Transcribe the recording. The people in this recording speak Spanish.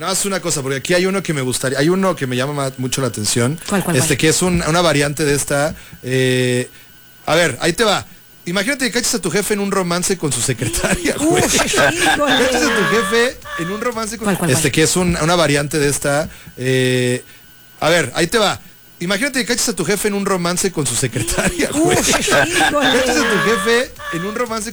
No, es una cosa, porque aquí hay uno que me gustaría, hay uno que me llama mucho la atención. ¿Cuál? Que es una variante de esta. A ver, ahí te va. Imagínate que caches a tu jefe en un romance con su secretaria, güey. Caches a tu jefe en un romance con... ¿Cuál? Que es una variante de esta. A ver, ahí te va. Imagínate que caches a tu jefe en un romance con su secretaria, güey. Caches a tu jefe en un romance